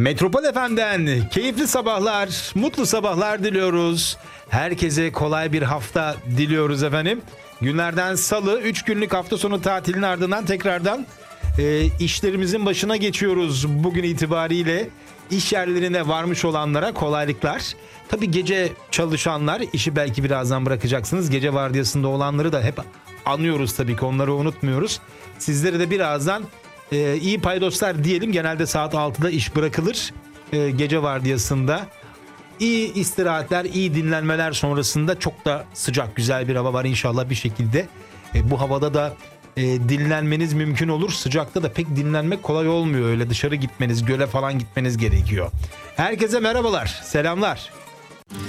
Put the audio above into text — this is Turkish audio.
Metropol FM'den keyifli sabahlar, mutlu sabahlar diliyoruz. Herkese kolay bir hafta diliyoruz efendim. Günlerden salı, 3 günlük hafta sonu tatilin ardından tekrardan işlerimizin başına geçiyoruz. Bugün itibariyle iş yerlerine varmış olanlara kolaylıklar. Tabii gece çalışanlar, işi belki birazdan bırakacaksınız. Gece vardiyasında olanları da hep anıyoruz tabii ki, onları unutmuyoruz. Sizlere de birazdan iyi paydoslar diyelim. Genelde saat 6'da iş bırakılır gece vardiyasında. İyi istirahatler, iyi dinlenmeler sonrasında çok da sıcak, güzel bir hava var inşallah bir şekilde. Bu havada da dinlenmeniz mümkün olur. Sıcakta da pek dinlenmek kolay olmuyor. Öyle dışarı gitmeniz, göle falan gitmeniz gerekiyor. Herkese merhabalar, selamlar.